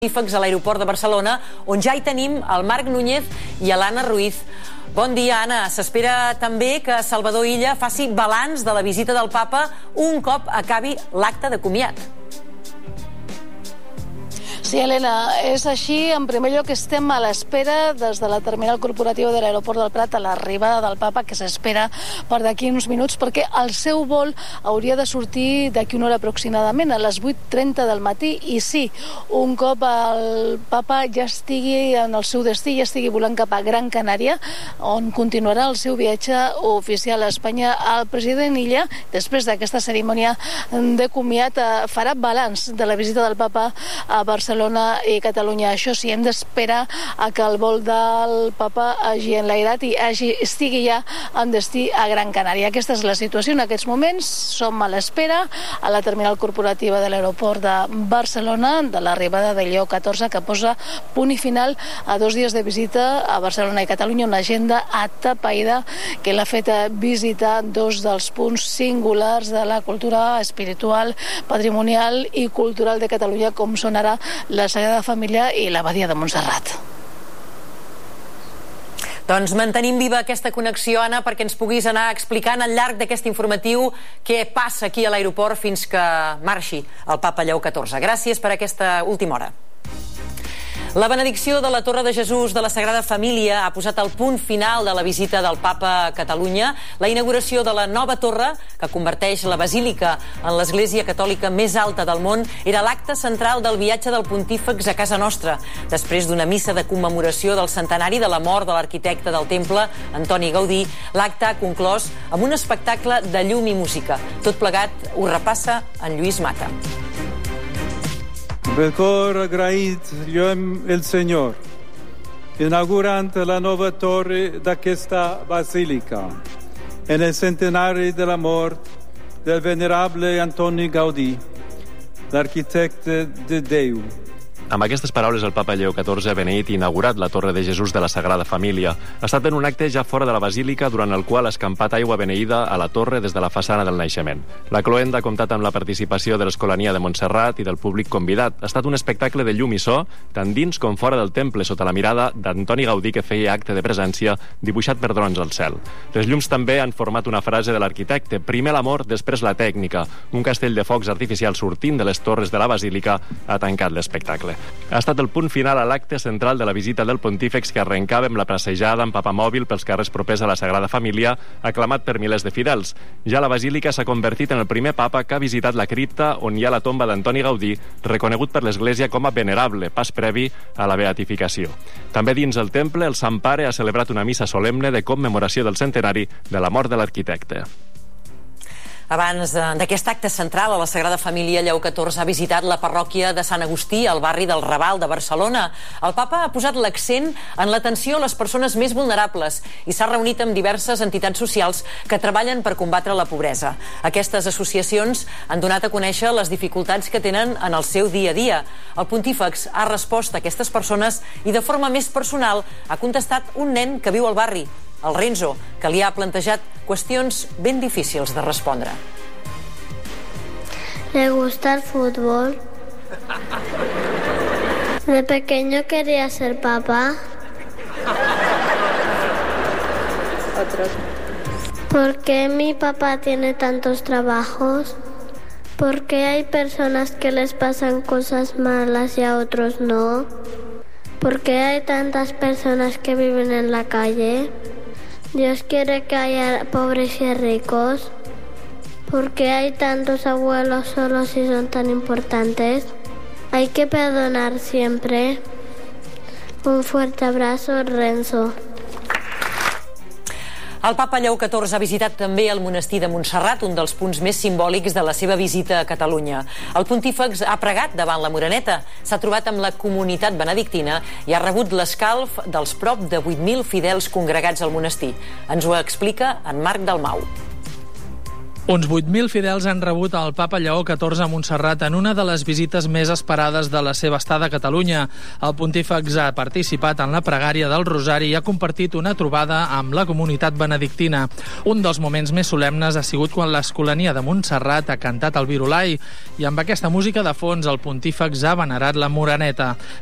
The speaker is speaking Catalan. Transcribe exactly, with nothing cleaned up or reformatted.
a l'aeroport de Barcelona, on ja hi tenim el Marc Núñez i l'Anna Ruiz. Bon dia, Anna. S'espera també que Salvador Illa faci balanç de la visita del papa un cop acabi l'acte de comiat. Sí, Helena, és així. En primer lloc, estem a l'espera des de la terminal corporativa de l'aeroport del Prat a l'arribada del papa, que s'espera per d'aquí uns minuts, perquè el seu vol hauria de sortir d'aquí una hora aproximadament, a les vuit trenta del matí. I sí, un cop el papa ja estigui en el seu destí, ja estigui volant cap a Gran Canària, on continuarà el seu viatge oficial a Espanya, el president Illa, després d'aquesta cerimònia de comiat, farà balanç de la visita del papa a Barcelona i Catalunya. Això sí, hem d'esperar a que el vol del papa hagi enlairat i hagi, estigui ja en destí a Gran Canària. Aquesta és la situació en aquests moments. Som a l'espera a la terminal corporativa de l'aeroport de Barcelona de l'arribada de Lleó catorze, que posa punt i final a dos dies de visita a Barcelona i Catalunya, una agenda atapeïda que l'ha fet visitar dos dels punts singulars de la cultura espiritual, patrimonial i cultural de Catalunya, com són ara la Sagrada Família i l'Abadia de Montserrat. Doncs mantenim viva aquesta connexió, Anna, perquè ens puguis anar explicant al llarg d'aquest informatiu què passa aquí a l'aeroport fins que marxi el papa Lleó catorze. Gràcies per aquesta última hora. La benedicció de la Torre de Jesús de la Sagrada Família ha posat el punt final de la visita del papa a Catalunya. La inauguració de la nova torre, que converteix la basílica en l'església catòlica més alta del món, era l'acte central del viatge del pontífex a casa nostra, després d'una missa de commemoració del centenari de la mort de l'arquitecte del temple, Antoni Gaudí. L'acte ha conclòs amb un espectacle de llum i música. Tot plegat ho repassa en Lluís Mata. De cor agraït lluem el Senyor, inaugurant la nova torre d'aquesta basílica, en el centenari de la mort del venerable Antoni Gaudí, l'arquitecte de Déu. Amb aquestes paraules, el papa Lleó catorze ha beneït i inaugurat la Torre de Jesús de la Sagrada Família. Ha estat en un acte ja fora de la basílica, durant el qual ha escampat aigua beneïda a la torre des de la façana del naixement. La cloenda ha comptat amb la participació de l'Escolania de Montserrat i del públic convidat. Ha estat un espectacle de llum i so, tant dins com fora del temple, sota la mirada d'Antoni Gaudí, que feia acte de presència dibuixat per drons al cel. Les llums també han format una frase de l'arquitecte: primer l'amor, després la tècnica. Un castell de focs artificials sortint de les torres de la basílica ha tancat l'espectacle. Ha estat el punt final a l'acte central de la visita del pontífex, que arrencava amb la passejada amb papamòbil pels carrers propers a la Sagrada Família, aclamat per milers de fidels. Ja la basílica s'ha convertit en el primer papa que ha visitat la cripta on hi ha la tomba d'Antoni Gaudí, reconegut per l'Església com a venerable, pas previ a la beatificació. També dins el temple, el Sant Pare ha celebrat una missa solemne de commemoració del centenari de la mort de l'arquitecte. Abans d'aquest acte central, a la Sagrada Família, Lleó catorze ha visitat la parròquia de Sant Agustí, al barri del Raval de Barcelona. El papa ha posat l'accent en l'atenció a les persones més vulnerables i s'ha reunit amb diverses entitats socials que treballen per combatre la pobresa. Aquestes associacions han donat a conèixer les dificultats que tenen en el seu dia a dia. El pontífex ha respost a aquestes persones i, de forma més personal, ha contestat un nen que viu al barri, el Renzo, que li ha plantejat qüestions ben difícils de respondre. ¿Le gusta el fútbol? De pequeño quería ser papá. Otros. ¿Por qué mi papá tiene tantos trabajos? ¿Por qué hay personas que les pasan cosas malas y a otros no? ¿Por qué hay tantas personas que viven en la calle? Dios quiere que haya pobres y ricos. ¿Por qué hay tantos abuelos solos y son tan importantes? Hay que perdonar siempre. Un fuerte abrazo, Renzo. El papa Lleó catorze ha visitat també el monestir de Montserrat, un dels punts més simbòlics de la seva visita a Catalunya. El pontífex ha pregat davant la Moreneta, s'ha trobat amb la comunitat benedictina i ha rebut l'escalf dels prop de vuit mil fidels congregats al monestir. Ens ho explica en Marc Dalmau. Uns vuit mil fidels han rebut el papa Lleó catorze a Montserrat en una de les visites més esperades de la seva estada a Catalunya. El pontífex ha participat en la pregària del Rosari i ha compartit una trobada amb la comunitat benedictina. Un dels moments més solemnes ha sigut quan l'Escolania de Montserrat ha cantat el Virolai i amb aquesta música de fons el pontífex ha venerat la Moreneta.